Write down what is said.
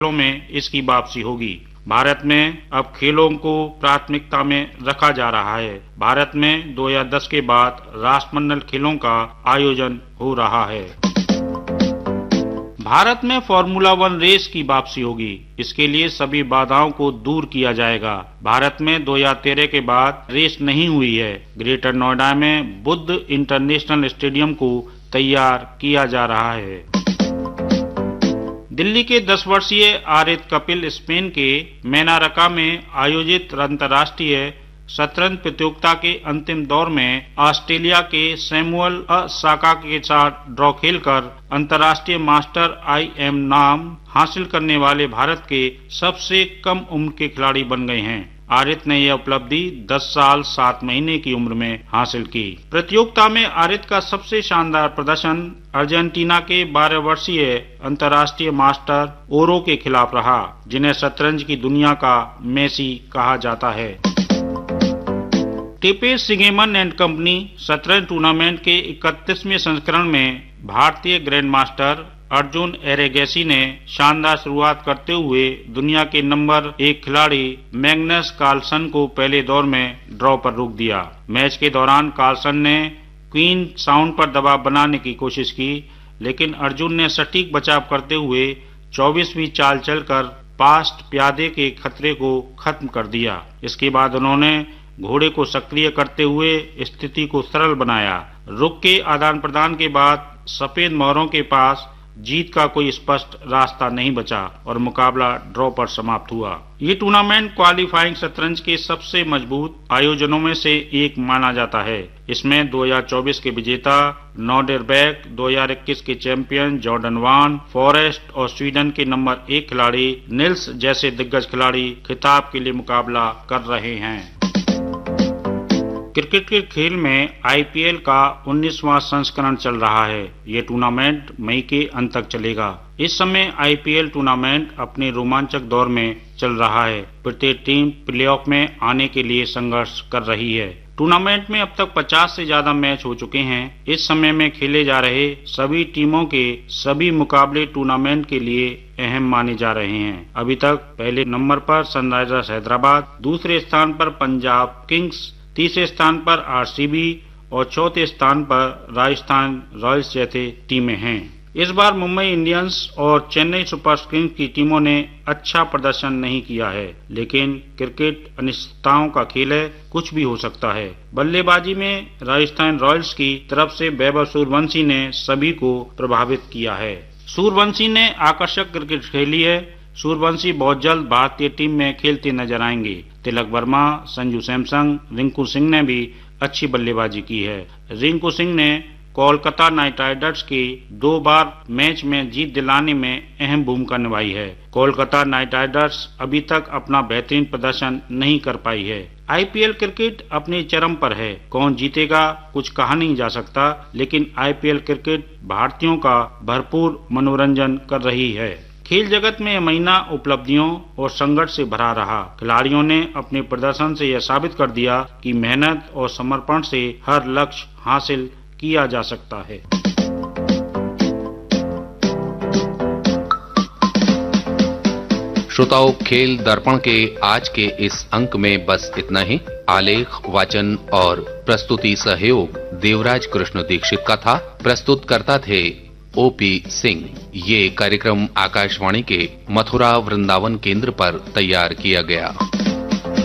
खेलों में इसकी वापसी होगी। भारत में अब खेलों को प्राथमिकता में रखा जा रहा है। भारत में 2010 के बाद राष्ट्रमंडल खेलों का आयोजन हो रहा है। भारत में फार्मूला 1 रेस की वापसी होगी। इसके लिए सभी बाधाओं को दूर किया जाएगा। भारत में 2013 के बाद रेस नहीं हुई है। ग्रेटर नोएडा में बुद्ध इंटरनेशनल स्टेडियम को तैयार किया जा रहा है। दिल्ली के 10 वर्षीय आरित कपिल स्पेन के मेनारका में आयोजित अंतर्राष्ट्रीय शतरंज प्रतियोगिता के अंतिम दौर में ऑस्ट्रेलिया के सैमुअल असाका के साथ ड्रॉ खेलकर अंतर्राष्ट्रीय मास्टर IM नाम हासिल करने वाले भारत के सबसे कम उम्र के खिलाड़ी बन गए हैं। आरित ने यह उपलब्धि 10 साल 7 महीने की उम्र में हासिल की। प्रतियोगिता में आरित का सबसे शानदार प्रदर्शन अर्जेंटीना के 12 वर्षीय अंतर्राष्ट्रीय मास्टर ओरो के खिलाफ रहा, जिन्हें शतरंज की दुनिया का मेसी कहा जाता है। टेपे सिगेमन एंड कंपनी शतरंज टूर्नामेंट के 31वें संस्करण में भारतीय ग्रैंड मास्टर अर्जुन एरेगैसी ने शानदार शुरुआत करते हुए दुनिया के नंबर 1 खिलाड़ी मैग्नस कार्लसन को पहले दौर में ड्रॉ पर रोक दिया। मैच के दौरान कार्लसन ने क्वीन साउंड पर दबाव बनाने की कोशिश की, लेकिन अर्जुन ने सटीक बचाव करते हुए 24वीं चाल चलकर पास्ट प्यादे के खतरे को खत्म कर दिया। इसके बाद उन्होंने घोड़े को सक्रिय करते हुए स्थिति को सरल बनाया। रुक के आदान प्रदान के बाद सफेद मोहरों के पास जीत का कोई स्पष्ट रास्ता नहीं बचा और मुकाबला ड्रॉ पर समाप्त हुआ। ये टूर्नामेंट क्वालिफाइंग शतरंज के सबसे मजबूत आयोजनों में से एक माना जाता है। इसमें 2024 के विजेता नॉर्डरबैक, 2021 के चैंपियन जॉर्डन वान फॉरेस्ट और स्वीडन के नंबर 1 खिलाड़ी निल्स जैसे दिग्गज खिलाड़ी खिताब के लिए मुकाबला कर रहे हैं। क्रिकेट के खेल में IPL का 19वां संस्करण चल रहा है। ये टूर्नामेंट मई के अंत तक चलेगा। इस समय IPL टूर्नामेंट अपने रोमांचक दौर में चल रहा है। प्रत्येक टीम प्लेऑफ में आने के लिए संघर्ष कर रही है। टूर्नामेंट में अब तक 50 से ज्यादा मैच हो चुके हैं। इस समय में खेले जा रहे सभी टीमों के सभी मुकाबले टूर्नामेंट के लिए अहम माने जा रहे हैं। अभी तक पहले नंबर पर सनराइजर्स हैदराबाद, दूसरे स्थान पर पंजाब किंग्स, तीसरे स्थान पर RCB और चौथे स्थान पर राजस्थान रॉयल्स जैसे टीमें हैं। इस बार मुंबई इंडियंस और चेन्नई सुपर किंग्स की टीमों ने अच्छा प्रदर्शन नहीं किया है, लेकिन क्रिकेट अनिश्चितताओं का खेल है, कुछ भी हो सकता है। बल्लेबाजी में राजस्थान रॉयल्स की तरफ से वैभव सूर्यवंशी ने सभी को प्रभावित किया है। सूर्यवंशी ने आकर्षक क्रिकेट खेली है। सूर्यवंशी बहुत जल्द भारतीय टीम में खेलते नजर आएंगे। तिलक वर्मा, संजू सैमसन, रिंकू सिंह ने भी अच्छी बल्लेबाजी की है। रिंकू सिंह ने कोलकाता नाइट राइडर्स के 2 बार मैच में जीत दिलाने में अहम भूमिका निभाई है। कोलकाता नाइट राइडर्स अभी तक अपना बेहतरीन प्रदर्शन नहीं कर पाई है। IPL क्रिकेट अपने चरम पर है। कौन जीतेगा कुछ कहा नहीं जा सकता, लेकिन IPL क्रिकेट भारतीयों का भरपूर मनोरंजन कर रही है। खेल जगत में यह महीना उपलब्धियों और संघर्ष से भरा रहा। खिलाड़ियों ने अपने प्रदर्शन से यह साबित कर दिया कि मेहनत और समर्पण से हर लक्ष्य हासिल किया जा सकता है। श्रोताओं, खेल दर्पण के आज के इस अंक में बस इतना ही। आलेख, वाचन और प्रस्तुति सहयोग देवराज कृष्ण दीक्षित का था। प्रस्तुत करता थे OP सिंह। ये कार्यक्रम आकाशवाणी के मथुरा वृंदावन केंद्र पर तैयार किया गया।